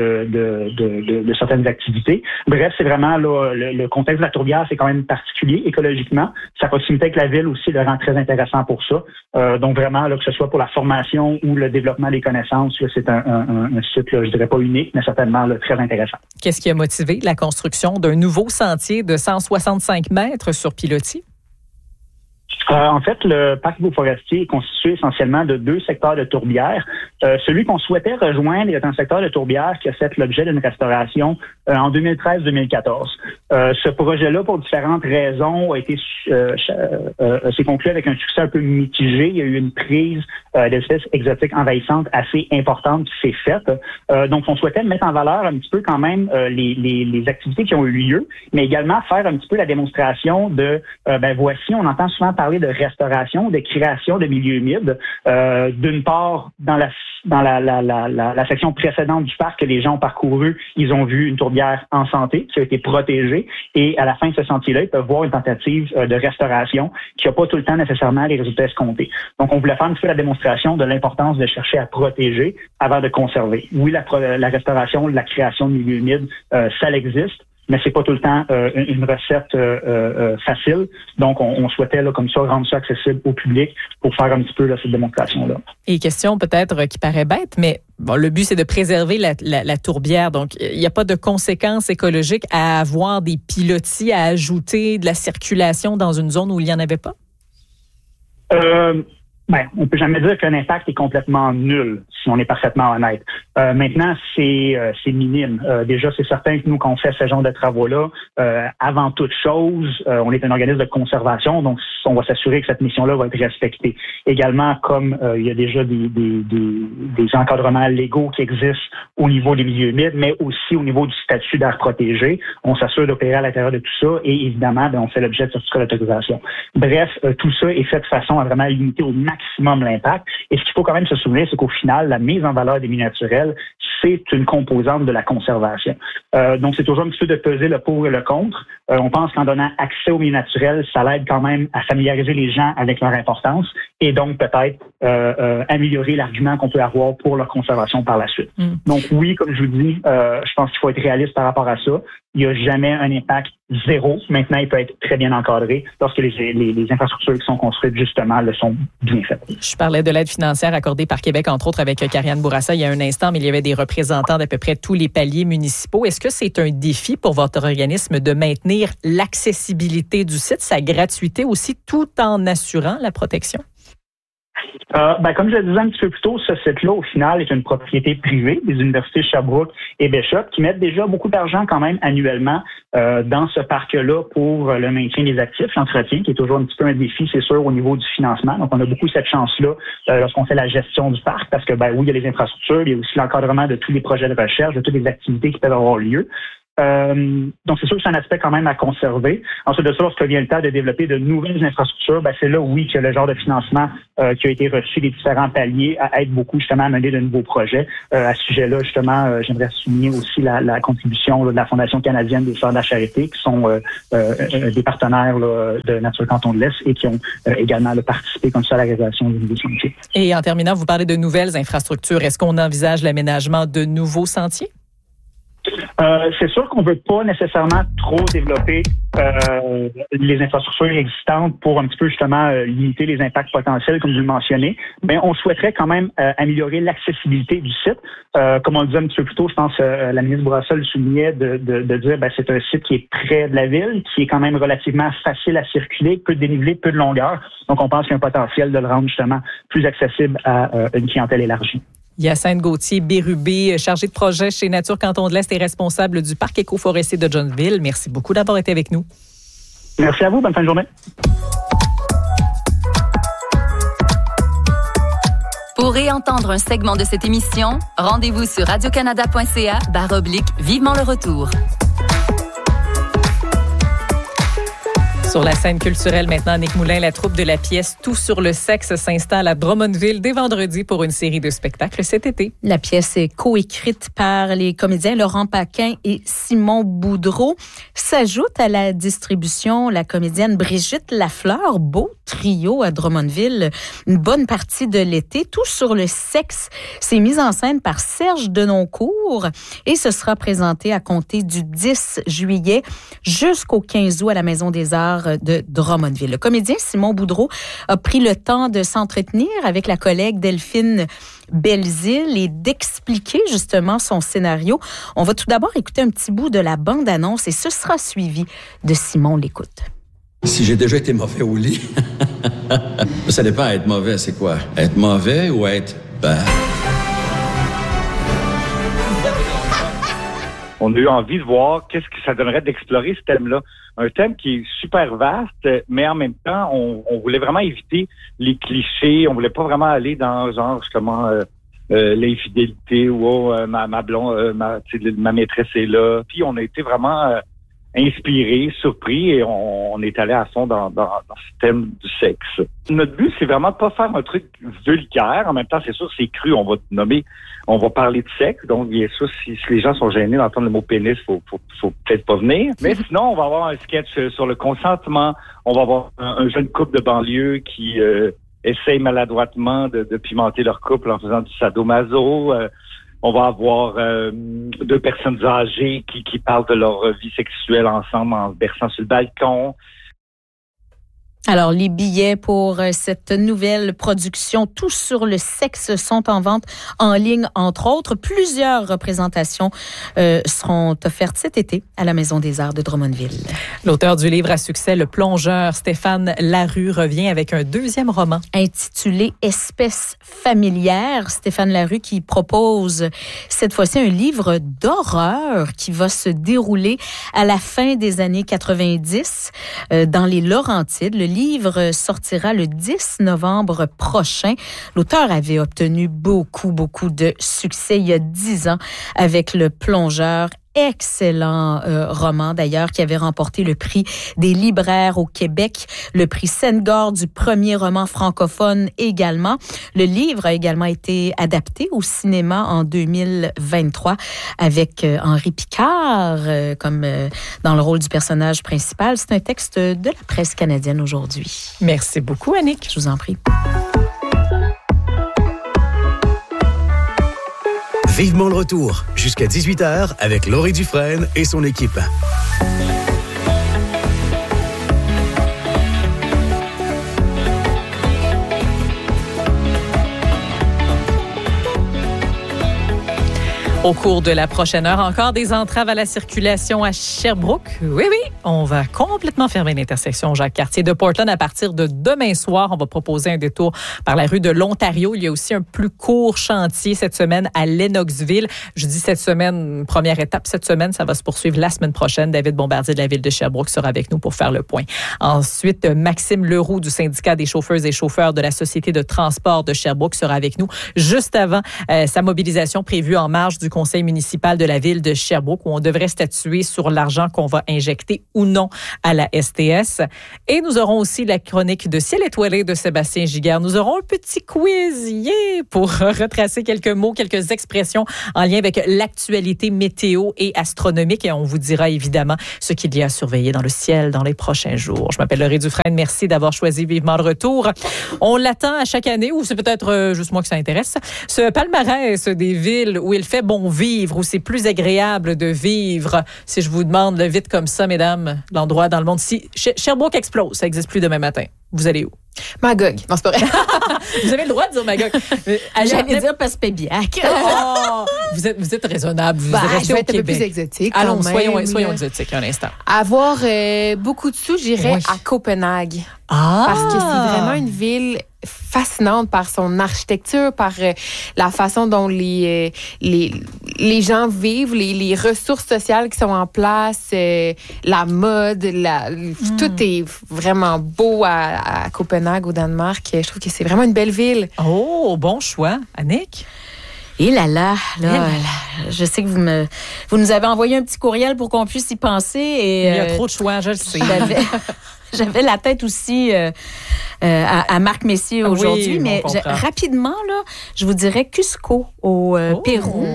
de certaines activités. Bref, c'est vraiment là, le contexte de la tourbière, c'est quand même particulier écologiquement. Sa proximité avec la ville aussi le rend très intéressant pour ça. Donc vraiment, là, que ce soit pour la formation ou le développement des connaissances, là, c'est un site, là, je dirais pas unique, mais certainement là, très intéressant. Qu'est-ce qui a motivé la construction d'un nouveau sentier de 165 mètres sur pilotis? En fait, le parc écoforestier est constitué essentiellement de 2 secteurs de tourbières. Celui qu'on souhaitait rejoindre est un secteur de tourbière qui a fait l'objet d'une restauration en 2013-2014. Ce projet-là, pour différentes raisons, s'est conclu avec un succès un peu mitigé. Il y a eu une prise d'espèces exotiques envahissantes assez importante qui s'est faite. Donc, on souhaitait mettre en valeur un petit peu quand même les activités qui ont eu lieu, mais également faire un petit peu la démonstration de, voici, on entend souvent parler de restauration, de création de milieux humides. D'une part, dans la section précédente du parc que les gens ont parcouru, ils ont vu une tourbière en santé qui a été protégée et à la fin de ce sentier-là, ils peuvent voir une tentative de restauration qui n'a pas tout le temps nécessairement les résultats escomptés. Donc, on voulait faire un petit peu la démonstration de l'importance de chercher à protéger avant de conserver. Oui, la restauration, la création de milieux humides, ça existe. Mais c'est pas tout le temps une recette facile. Donc, on souhaitait là, comme ça rendre ça accessible au public pour faire un petit peu là, cette démonstration-là. Et question peut-être qui paraît bête, mais bon, le but, c'est de préserver la tourbière. Donc, il n'y a pas de conséquences écologiques à avoir des pilotis, à ajouter de la circulation dans une zone où il n'y en avait pas? On peut jamais dire qu'un impact est complètement nul, si on est parfaitement honnête. Maintenant, c'est minime. Déjà, c'est certain que nous, quand on fait ce genre de travaux-là, avant toute chose, on est un organisme de conservation, donc on va s'assurer que cette mission-là va être respectée. Également, comme il y a déjà des encadrements légaux qui existent au niveau des milieux humides, mais aussi au niveau du statut d'aire protégé, on s'assure d'opérer à l'intérieur de tout ça et évidemment, on fait l'objet de certificat d'autorisation. Bref, tout ça est fait de façon à vraiment limiter au maximum l'impact. Et ce qu'il faut quand même se souvenir, c'est qu'au final, la mise en valeur des milieux naturels, c'est une composante de la conservation. Donc, c'est toujours un petit peu de peser le pour et le contre. On pense qu'en donnant accès aux milieux naturels, ça l'aide quand même à familiariser les gens avec leur importance et donc peut-être améliorer l'argument qu'on peut avoir pour leur conservation par la suite. Donc oui, comme je vous dis, je pense qu'il faut être réaliste par rapport à ça. Il n'y a jamais un impact zéro. Maintenant, il peut être très bien encadré lorsque les infrastructures qui sont construites, justement, le sont bien faites. Je parlais de l'aide financière accordée par Québec, entre autres avec Karianne Bourassa il y a un instant, mais il y avait des représentants d'à peu près tous les paliers municipaux. Est-ce que c'est un défi pour votre organisme de maintenir l'accessibilité du site, sa gratuité aussi, tout en assurant la protection? Comme je le disais un petit peu plus tôt, ce site-là, au final, est une propriété privée des universités Sherbrooke et Bishop qui mettent déjà beaucoup d'argent quand même annuellement dans ce parc-là pour le maintien des actifs, l'entretien, qui est toujours un petit peu un défi, c'est sûr, au niveau du financement. Donc, on a beaucoup cette chance-là lorsqu'on fait la gestion du parc parce que, oui, il y a les infrastructures, il y a aussi l'encadrement de tous les projets de recherche, de toutes les activités qui peuvent avoir lieu. Donc, c'est sûr que c'est un aspect quand même à conserver. Ensuite de ça, lorsque vient le temps de développer de nouvelles infrastructures, c'est là, oui, que le genre de financement qui a été reçu des différents paliers aide beaucoup, justement, à mener de nouveaux projets. À ce sujet-là, justement, j'aimerais souligner aussi la contribution de la Fondation canadienne des Sœurs de la Charité, qui sont des partenaires de Nature Canton de l'Est et qui ont également participé comme ça à la réalisation des nouveaux sentiers. Et en terminant, vous parlez de nouvelles infrastructures. Est-ce qu'on envisage l'aménagement de nouveaux sentiers? C'est sûr qu'on ne veut pas nécessairement trop développer les infrastructures existantes pour un petit peu justement limiter les impacts potentiels, comme vous le mentionnez, mais on souhaiterait quand même améliorer l'accessibilité du site. Comme on le disait un petit peu plus tôt, je pense la ministre Bourassa le soulignait de dire c'est un site qui est près de la ville, qui est quand même relativement facile à circuler, peu de dénivelé, peu de longueur. Donc on pense qu'il y a un potentiel de le rendre justement plus accessible à une clientèle élargie. Hyacinthe Gauthier-Bérubé, chargé de projet chez Nature Canton de l'Est et responsable du parc éco-forestier de Johnville. Merci beaucoup d'avoir été avec nous. Merci à vous. Bonne fin de journée. Pour réentendre un segment de cette émission, rendez-vous sur radiocanada.ca/Vivement le retour. Sur la scène culturelle maintenant, Nick Moulin, la troupe de la pièce Tout sur le sexe s'installe à Drummondville dès vendredi pour une série de spectacles cet été. La pièce est coécrite par les comédiens Laurent Paquin et Simon Boudreau. S'ajoute à la distribution la comédienne Brigitte Lafleur, beau trio à Drummondville, une bonne partie de l'été. Tout sur le sexe, c'est mis en scène par Serge Denoncourt et ce sera présenté à compter du 10 juillet jusqu'au 15 août à la Maison des Arts de Drummondville. Le comédien Simon Boudreau a pris le temps de s'entretenir avec la collègue Delphine Belzile et d'expliquer justement son scénario. On va tout d'abord écouter un petit bout de la bande-annonce et ce sera suivi de Simon l'écoute. Si j'ai déjà été mauvais au lit, ça dépend, être mauvais, c'est quoi? Être mauvais ou être bad? On a eu envie de voir qu'est-ce que ça donnerait d'explorer ce thème-là. Un thème qui est super vaste, mais en même temps, on voulait vraiment éviter les clichés. On voulait pas vraiment aller dans genre justement l'infidélité ou ma blonde, ma maîtresse est là. Puis on a été vraiment inspiré, surpris et on est allé à fond dans ce thème du sexe. Notre but, c'est vraiment de pas faire un truc vulgaire. En même temps, c'est sûr, c'est cru. On va parler de sexe. Donc, bien sûr, si les gens sont gênés d'entendre le mot pénis, faut peut-être pas venir. Mais sinon, on va avoir un sketch sur le consentement. On va avoir un jeune couple de banlieue qui essaye maladroitement de pimenter leur couple en faisant du sadomaso. On va avoir deux personnes âgées qui parlent de leur vie sexuelle ensemble en versant sur le balcon. Alors, les billets pour cette nouvelle production Tout sur le sexe sont en vente en ligne, entre autres. Plusieurs représentations seront offertes cet été à la Maison des Arts de Drummondville. L'auteur du livre à succès Le Plongeur, Stéphane Larue, revient avec un deuxième roman. Intitulé Espèce familière. Stéphane Larue qui propose cette fois-ci un livre d'horreur qui va se dérouler à la fin des années 90 dans les Laurentides. Le livre sortira le 10 novembre prochain. L'auteur avait obtenu beaucoup de succès il y a 10 ans avec Le Plongeur excellent roman d'ailleurs qui avait remporté le prix des libraires au Québec, le prix Senghor du premier roman francophone également. Le livre a également été adapté au cinéma en 2023 avec Henri Picard comme dans le rôle du personnage principal. C'est un texte de la presse canadienne aujourd'hui. Merci beaucoup, Annick. Je vous en prie. Vivement le retour, jusqu'à 18h avec Laurie Dufresne et son équipe. Au cours de la prochaine heure, encore des entraves à la circulation à Sherbrooke. Oui, on va complètement fermer l'intersection Jacques-Cartier de Portland à partir de demain soir. On va proposer un détour par la rue de l'Ontario. Il y a aussi un plus court chantier cette semaine à Lennoxville. Je dis cette semaine, première étape cette semaine, ça va se poursuivre la semaine prochaine. David Bombardier de la Ville de Sherbrooke sera avec nous pour faire le point. Ensuite, Maxime Leroux du syndicat des chauffeuses et chauffeurs de la Société de transport de Sherbrooke sera avec nous juste avant sa mobilisation prévue en marge du conseil municipal de la ville de Sherbrooke où on devrait statuer sur l'argent qu'on va injecter ou non à la STS. Et nous aurons aussi la chronique de Ciel étoilé de Sébastien Giguère. Nous aurons un petit quiz pour retracer quelques mots, quelques expressions en lien avec l'actualité météo et astronomique. Et on vous dira évidemment ce qu'il y a à surveiller dans le ciel dans les prochains jours. Je m'appelle Laurie Dufresne. Merci d'avoir choisi Vivement le retour. On l'attend à chaque année, ou c'est peut-être juste moi que ça intéresse, ce palmarès des villes où il fait bon vivre, où c'est plus agréable de vivre. Si je vous demande vite comme ça, mesdames, l'endroit dans le monde, si Sherbrooke explose, ça n'existe plus demain matin, vous allez où? Magog. Non, c'est pas vrai. Vous avez le droit de dire Magog. J'allais dire Passepébiac. Oh, vous êtes raisonnable. Vous restez je vais au être un peu Québec. plus exotique. Allons, soyons exotiques un instant. Avoir beaucoup de sous, j'irais à Copenhague. Parce que c'est vraiment une ville fascinante par son architecture, par la façon dont les gens vivent, les ressources sociales qui sont en place, la mode, tout est vraiment beau à Copenhague, au Danemark. Je trouve que c'est vraiment une belle ville. Oh, bon choix. Annick? Et là, je sais que vous nous avez envoyé un petit courriel pour qu'on puisse y penser. Et, il y a trop de choix, je le sais. J'avais la tête aussi à Marc Messier aujourd'hui, mais rapidement, là, je vous dirais Cusco au Pérou,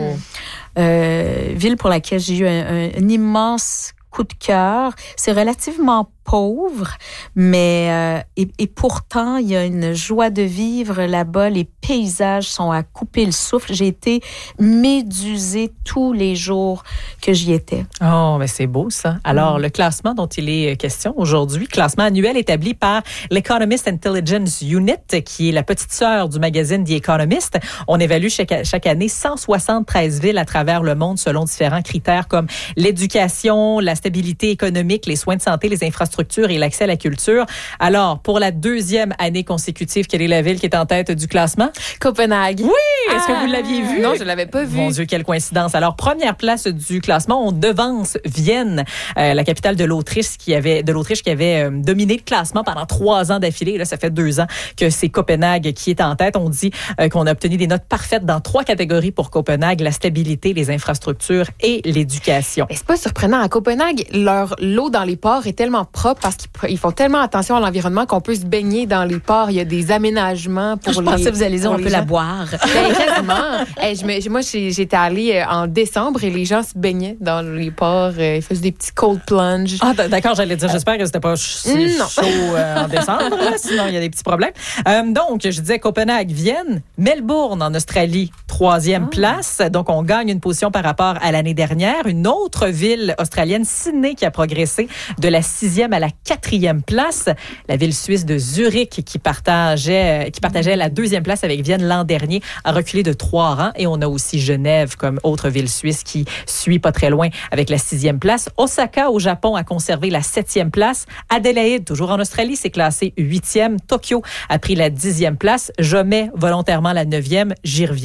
ville pour laquelle j'ai eu un immense coup de cœur. C'est relativement pauvre, mais et pourtant, il y a une joie de vivre là-bas. Les paysages sont à couper le souffle. J'ai été médusée tous les jours que j'y étais. Oh, mais c'est beau, ça. Alors, le classement dont il est question aujourd'hui, classement annuel établi par l'Economist Intelligence Unit, qui est la petite sœur du magazine The Economist. On évalue chaque année 173 villes à travers le monde selon différents critères comme l'éducation, la stabilité économique, les soins de santé, les infrastructures et l'accès à la culture. Alors, pour la deuxième année consécutive, quelle est la ville qui est en tête du classement? Copenhague. Oui! Est-ce que vous l'aviez vu? Non, je ne l'avais pas vu. Mon Dieu, quelle coïncidence. Alors, première place du classement, on devance Vienne, la capitale de l'Autriche qui avait dominé le classement pendant 3 ans d'affilée. Là, ça fait 2 ans que c'est Copenhague qui est en tête. On dit qu'on a obtenu des notes parfaites dans 3 catégories pour Copenhague, la stabilité, les infrastructures et l'éducation. Mais c'est pas surprenant. À Copenhague, l'eau dans les ports est tellement propre parce qu'ils font tellement attention à l'environnement qu'on peut se baigner dans les ports. Il y a des aménagements pour Je pensais que vous allez dire on peut la boire. Quasiment. Moi, j'étais allée en décembre et les gens se baignaient dans les ports. Ils faisaient des petits cold plunge. Ah, d'accord, j'allais dire. J'espère que c'était pas chaud en décembre. Là, sinon, il y a des petits problèmes. Donc, je disais Copenhague, Vienne, Melbourne en Australie, 3e place. Donc, on gagne une position par rapport à l'année dernière. Une autre ville australienne, Sydney, qui a progressé de la 6e à la 4e place. La ville suisse de Zurich, qui partageait la 2e place avec Vienne l'an dernier, a reculé de 3 rangs. Et on a aussi Genève comme autre ville suisse qui suit pas très loin avec la 6e place. Osaka, au Japon, a conservé la 7e place. Adélaïde, toujours en Australie, s'est classée 8e. Tokyo a pris la 10e place. Je mets volontairement la 9e. J'y reviens.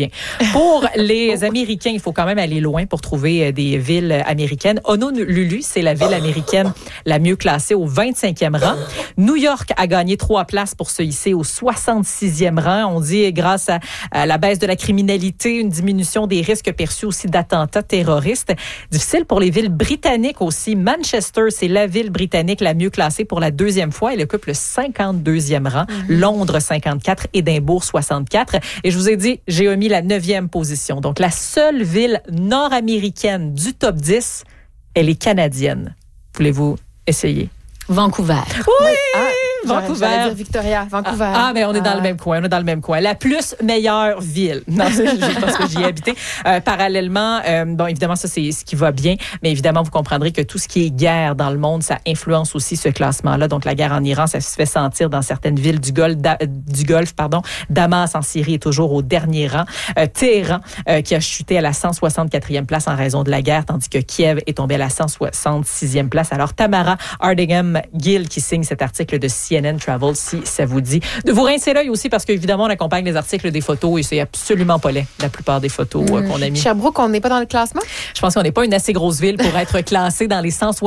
Pour les Américains, il faut quand même aller loin pour trouver des villes américaines. Honolulu, c'est la ville américaine la mieux classée au 25e rang. New York a gagné 3 places pour se hisser au 66e rang. On dit grâce à la baisse de la criminalité, une diminution des risques perçus aussi d'attentats terroristes. Difficile pour les villes britanniques aussi. Manchester, c'est la ville britannique la mieux classée pour la 2e fois. Elle occupe le 52e rang. Londres, 54. Édimbourg, 64. Et je vous ai dit, j'ai omis la 9e position. Donc, la seule ville nord-américaine du top 10, elle est canadienne. Voulez-vous essayer? Vancouver. Oui! Vancouver. J'allais dire Victoria, Vancouver. Mais on est dans le même coin. On est dans le même coin. La plus meilleure ville. Non, parce que j'y ai habité. Parallèlement, bon, évidemment, ça, c'est ce qui va bien. Mais évidemment, vous comprendrez que tout ce qui est guerre dans le monde, ça influence aussi ce classement-là. Donc, la guerre en Iran, ça se fait sentir dans certaines villes du Golfe. Damas, en Syrie, est toujours au dernier rang. Téhéran, qui a chuté à la 164e place en raison de la guerre, tandis que Kiev est tombé à la 166e place. Alors, Tamara Hardingham-Gill, qui signe cet article de CNN Travel, si ça vous dit. De vous rincer l'œil aussi, parce qu'évidemment, on accompagne les articles des photos et c'est absolument pas laid, la plupart des photos qu'on a mis. Sherbrooke, on n'est pas dans le classement? Je pense qu'on n'est pas une assez grosse ville pour être classée dans les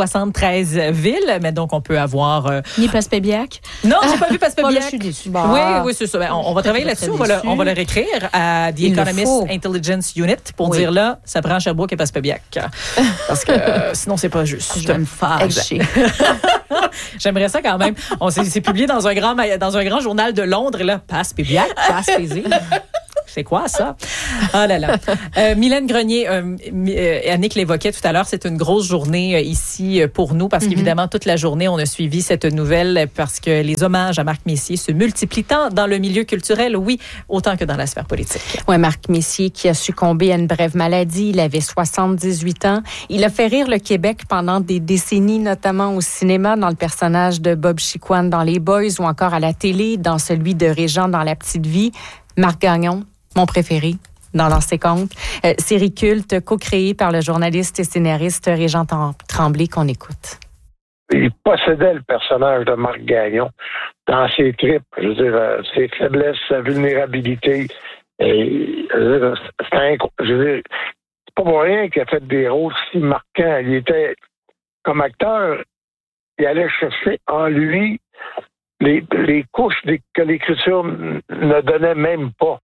173 villes, mais donc on peut avoir... Ni Passepébiac? Non, j'ai pas vu Passepébiac. Là, je suis déçue. Oui, c'est ça. On va travailler là-dessus. On va le réécrire à The Economist Intelligence Unit pour dire là, ça prend Sherbrooke et Passepébiac. Parce que sinon, c'est pas juste. Je vais me fâcher. J'aimerais ça quand même. C'est publié dans un grand journal de Londres, là. Passepébiac, Passepésic. C'est quoi ça? Ah là là. Mylène Grenier, Annick l'évoquait tout à l'heure, c'est une grosse journée ici pour nous parce qu'évidemment, toute la journée, on a suivi cette nouvelle parce que les hommages à Marc Messier se multiplient tant dans le milieu culturel, oui, autant que dans la sphère politique. Oui, Marc Messier qui a succombé à une brève maladie, il avait 78 ans. Il a fait rire le Québec pendant des décennies, notamment au cinéma, dans le personnage de Bob Chiquan dans Les Boys ou encore à la télé, dans celui de Régent dans La Petite Vie. Marc Gagnon, mon préféré, dans Lancer compte. Série culte, co-créée par le journaliste et scénariste Régent Tremblay, qu'on écoute. Il possédait le personnage de Marc Gagnon dans ses tripes, je veux dire, ses faiblesses, sa vulnérabilité. Et, c'est pas pour rien qu'il a fait des rôles si marquants. Il était, comme acteur, il allait chercher en lui les couches que l'écriture ne donnait même pas.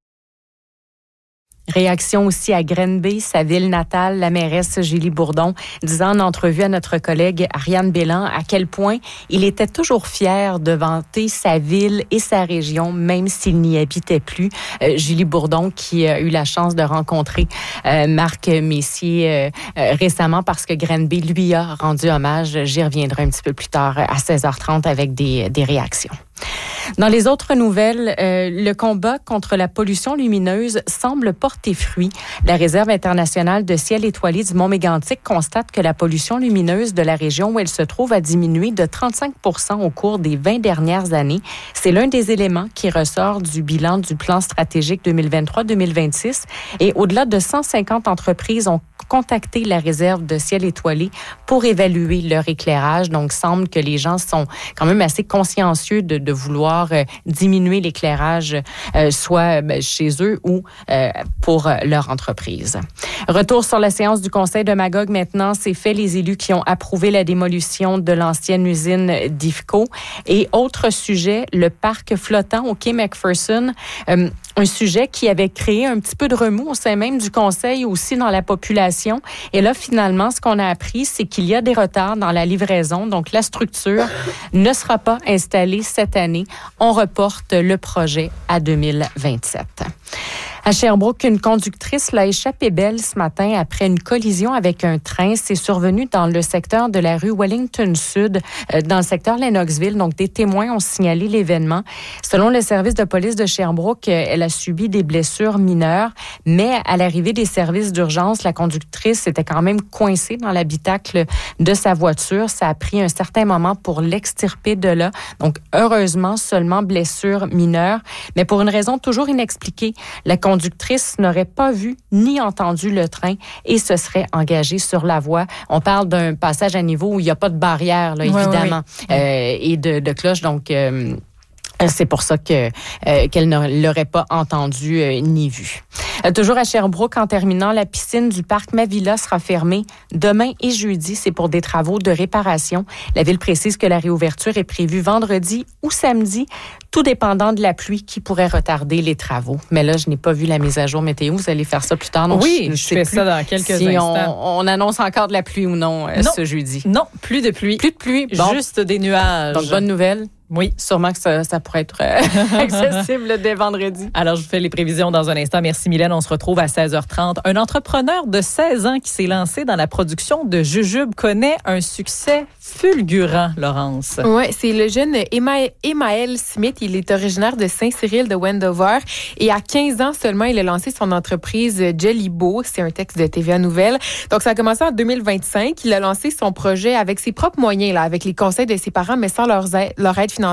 Réaction aussi à Granby, sa ville natale, la mairesse Julie Bourdon, disant en entrevue à notre collègue Ariane Bélan à quel point il était toujours fier de vanter sa ville et sa région, même s'il n'y habitait plus. Julie Bourdon, qui a eu la chance de rencontrer Marc Messier récemment parce que Granby lui a rendu hommage. J'y reviendrai un petit peu plus tard à 16h30 avec des réactions. Dans les autres nouvelles, le combat contre la pollution lumineuse semble porter fruit. La Réserve internationale de ciel étoilé du Mont-Mégantic constate que la pollution lumineuse de la région où elle se trouve a diminué de 35 % au cours des 20 dernières années. C'est l'un des éléments qui ressort du bilan du plan stratégique 2023-2026. Et au-delà de 150 entreprises ont contacté la Réserve de ciel étoilé pour évaluer leur éclairage. Donc, semble que les gens sont quand même assez consciencieux de vouloir diminuer l'éclairage, soit chez eux ou pour leur entreprise. Retour sur la séance du Conseil de Magog maintenant. C'est fait, les élus qui ont approuvé la démolition de l'ancienne usine d'IFCO. Et autre sujet, le parc flottant au quai McPherson. Un sujet qui avait créé un petit peu de remous au sein même du Conseil, aussi dans la population. Et là, finalement, ce qu'on a appris, c'est qu'il y a des retards dans la livraison. Donc, la structure ne sera pas installée cette année. On reporte le projet à 2027. À Sherbrooke, une conductrice l'a échappé belle ce matin après une collision avec un train. C'est survenu dans le secteur de la rue Wellington Sud, dans le secteur Lennoxville. Donc, des témoins ont signalé l'événement. Selon le service de police de Sherbrooke, elle a subi des blessures mineures, mais à l'arrivée des services d'urgence, la conductrice était quand même coincée dans l'habitacle de sa voiture. Ça a pris un certain moment pour l'extirper de là. Donc, heureusement, seulement blessures mineures, mais pour une raison toujours inexpliquée, la conductrice n'aurait pas vu ni entendu le train et se serait engagée sur la voie. On parle d'un passage à niveau où il n'y a pas de barrière, là, évidemment, et de cloche. Donc, C'est pour ça qu'elle ne l'aurait pas entendu ni vu. Toujours à Sherbrooke, en terminant, la piscine du parc Mavilla sera fermée demain et jeudi. C'est pour des travaux de réparation. La ville précise que la réouverture est prévue vendredi ou samedi, tout dépendant de la pluie qui pourrait retarder les travaux. Mais là, je n'ai pas vu la mise à jour météo. Vous allez faire ça plus tard. Donc oui, je fais ça dans quelques instants. On annonce encore de la pluie ou non, ce jeudi. Non, plus de pluie. Plus de pluie. Bon. Juste des nuages. Donc, bonne nouvelle. Oui. Sûrement que ça pourrait être accessible dès vendredi. Alors, je vous fais les prévisions dans un instant. Merci, Mylène. On se retrouve à 16h30. Un entrepreneur de 16 ans qui s'est lancé dans la production de jujubes connaît un succès fulgurant, Laurence. Oui, c'est le jeune Emmaël Smith. Il est originaire de Saint-Cyril de Wendover. Et à 15 ans seulement, il a lancé son entreprise Jellybo. C'est un texte de TVA Nouvelles. Donc, ça a commencé en 2025. Il a lancé son projet avec ses propres moyens, là, avec les conseils de ses parents, mais sans leur aide financière.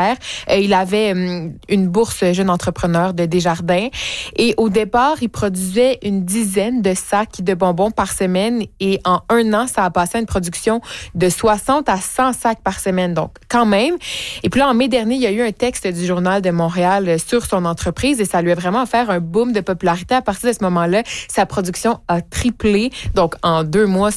Il avait une bourse jeune entrepreneur de Desjardins et au départ, il produisait une dizaine de sacs de bonbons par semaine et en 1 an, ça a passé à une production de 60 à 100 sacs par semaine, donc quand même. Et puis là, en mai dernier, il y a eu un texte du Journal de Montréal sur son entreprise et ça lui a vraiment fait un boom de popularité. À partir de ce moment-là, sa production a triplé, donc en 3 mois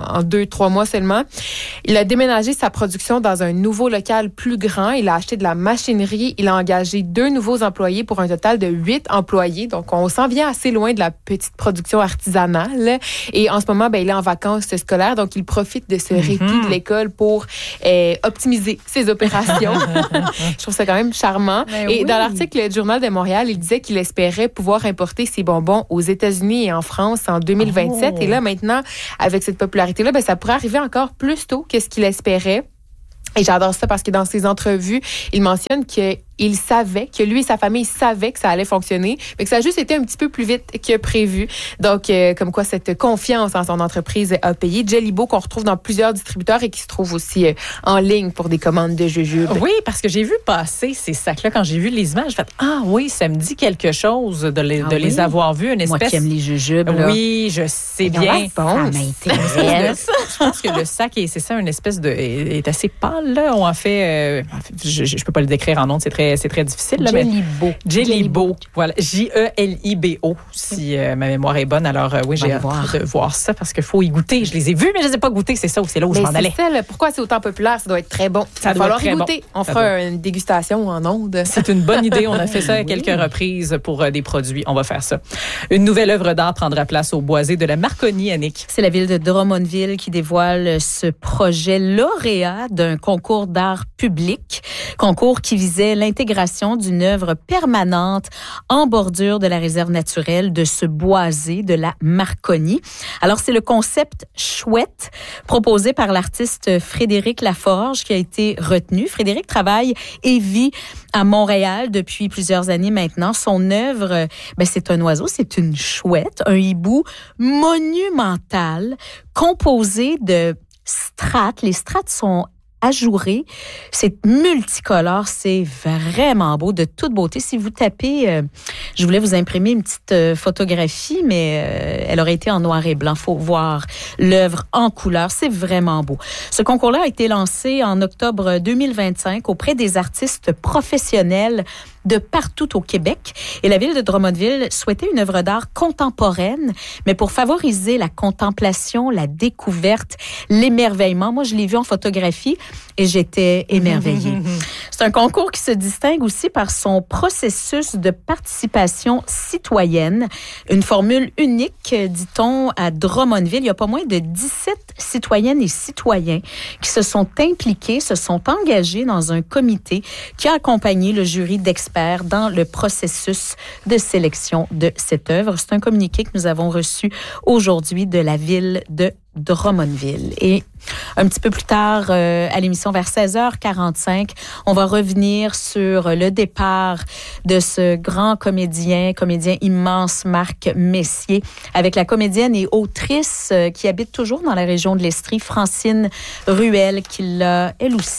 seulement. Il a déménagé sa production dans un nouveau local plus grand. Il a acheté de la machinerie. Il a engagé 2 nouveaux employés pour un total de 8 employés. Donc, on s'en vient assez loin de la petite production artisanale. Et en ce moment, il est en vacances scolaires. Donc, il profite de ce répit de l'école pour optimiser ses opérations. Je trouve ça quand même charmant. Et dans l'article du Journal de Montréal, il disait qu'il espérait pouvoir importer ses bonbons aux États-Unis et en France en 2027. Et là, maintenant, avec cette popularité-là, ça pourrait arriver encore plus tôt que ce qu'il espérait. Et j'adore ça parce que dans ses entrevues, il mentionne qu'il savait, que lui et sa famille savaient que ça allait fonctionner, mais que ça a juste été un petit peu plus vite que prévu. Donc, comme quoi cette confiance en son entreprise a payé. Jellybo, qu'on retrouve dans plusieurs distributeurs et qui se trouve aussi en ligne pour des commandes de jujubes. Oui, parce que j'ai vu passer ces sacs-là. Quand j'ai vu les images, j'ai fait « Ah oui, ça me dit quelque chose de les avoir vus. » Une espèce... Moi qui aime les jujubes. Là. Oui, je sais bien. Ça m'intéresse. Je pense que le sac, c'est ça, une espèce de... est assez pâle. Là. On en fait... je peux pas le décrire en ondes, c'est très difficile. Là, Jellybo. Voilà. J-E-L-I-B-O, si ma mémoire est bonne. Alors, oui, j'ai hâte de voir ça parce qu'il faut y goûter. Je les ai vus, mais je ne les ai pas goûtés. C'est ça, c'est là où je m'en allais. Pourquoi c'est autant populaire? Ça doit être très bon. Ça doit falloir y goûter. Bon. On fera une dégustation en ondes. C'est une bonne idée. On a fait ça à quelques reprises pour des produits. On va faire ça. Une nouvelle œuvre d'art prendra place au Boisé de la Marconi, Annick. C'est la ville de Drummondville qui dévoile ce projet lauréat d'un concours d'art public. Concours qui visait l'intégration d'une œuvre permanente en bordure de la réserve naturelle de ce boisé de la Marconi. Alors, c'est le concept chouette proposé par l'artiste Frédéric Laforge qui a été retenu. Frédéric travaille et vit à Montréal depuis plusieurs années maintenant. Son œuvre, c'est un oiseau, c'est une chouette, un hibou monumental composé de strates. Les strates sont ajouré. C'est multicolore, c'est vraiment beau, de toute beauté. Si vous tapez, je voulais vous imprimer une petite photographie, mais elle aurait été en noir et blanc. Faut voir l'œuvre en couleur, c'est vraiment beau. Ce concours-là a été lancé en octobre 2025 auprès des artistes professionnels de partout au Québec. Et la ville de Drummondville souhaitait une œuvre d'art contemporaine, mais pour favoriser la contemplation, la découverte, l'émerveillement. Moi, je l'ai vu en photographie et j'étais émerveillée. C'est un concours qui se distingue aussi par son processus de participation citoyenne. Une formule unique, dit-on, à Drummondville. Il y a pas moins de 17 citoyennes et citoyens qui se sont impliqués, se sont engagés dans un comité qui a accompagné le jury d'experts dans le processus de sélection de cette œuvre. C'est un communiqué que nous avons reçu aujourd'hui de la ville de Drummondville. Et un petit peu plus tard, à l'émission vers 16h45, on va revenir sur le départ de ce grand comédien immense, Marc Messier, avec la comédienne et autrice qui habite toujours dans la région de l'Estrie, Francine Ruel, qui l'a, elle aussi,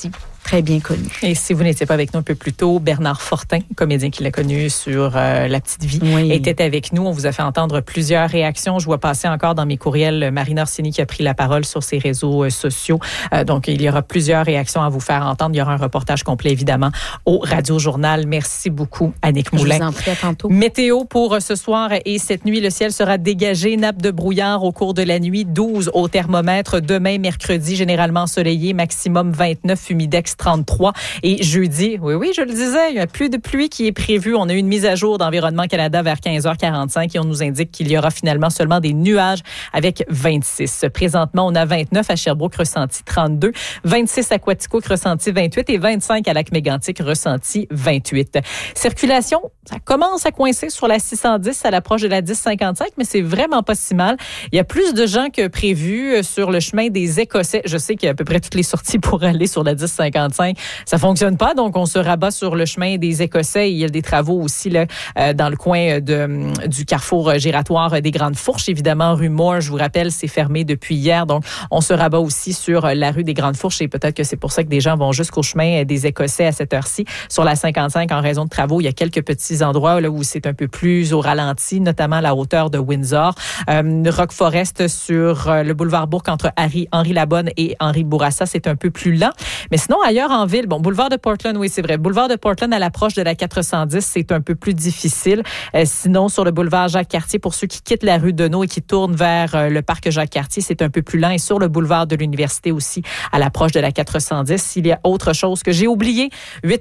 très bien connu. Et si vous n'étiez pas avec nous un peu plus tôt, Bernard Fortin, comédien qui l'a connu sur La Petite Vie, était avec nous. On vous a fait entendre plusieurs réactions. Je vois passer encore dans mes courriels Marina Orsini qui a pris la parole sur ses réseaux sociaux. Donc, il y aura plusieurs réactions à vous faire entendre. Il y aura un reportage complet, évidemment, au Radio Journal. Merci beaucoup, Annick Moulin. Je vous en prie, à tantôt. Météo pour ce soir et cette nuit. Le ciel sera dégagé. Nappe de brouillard au cours de la nuit. 12 au thermomètre. Demain, mercredi, généralement ensoleillé. Maximum 29, humidex 33. Et jeudi, oui, je le disais, il y a plus de pluie qui est prévue. On a eu une mise à jour d'Environnement Canada vers 15h45 et on nous indique qu'il y aura finalement seulement des nuages avec 26. Présentement, on a 29 à Sherbrooke, ressenti 32. 26 à Quaticook, ressenti 28 et 25 à Lac-Mégantic, ressenti 28. Circulation, ça commence à coincer sur la 610 à l'approche de la 1055, mais c'est vraiment pas si mal. Il y a plus de gens que prévu sur le chemin des Écossais. Je sais qu'il y a à peu près toutes les sorties pour aller sur la 1055. Ça fonctionne pas, donc on se rabat sur le chemin des Écossais. Il y a des travaux aussi là dans le coin du carrefour giratoire des Grandes Fourches. Évidemment, rue Moore, je vous rappelle, c'est fermé depuis hier. Donc, on se rabat aussi sur la rue des Grandes Fourches et peut-être que c'est pour ça que des gens vont jusqu'au chemin des Écossais à cette heure-ci. Sur la 55, en raison de travaux, il y a quelques petits endroits là où c'est un peu plus au ralenti, notamment à la hauteur de Windsor. Rock Forest sur le boulevard Bourque entre Henri Labonne et Henri Bourassa, c'est un peu plus lent. Mais sinon, ailleurs en ville, boulevard de Portland, oui, c'est vrai. Boulevard de Portland à l'approche de la 410, c'est un peu plus difficile. Sinon, sur le boulevard Jacques-Cartier, pour ceux qui quittent la rue Deneau et qui tournent vers le parc Jacques-Cartier, c'est un peu plus lent. Et sur le boulevard de l'Université aussi, à l'approche de la 410, s'il y a autre chose que j'ai oublié,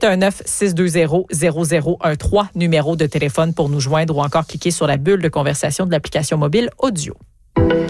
819-620-0013, numéro de téléphone pour nous joindre ou encore cliquer sur la bulle de conversation de l'application mobile Audio.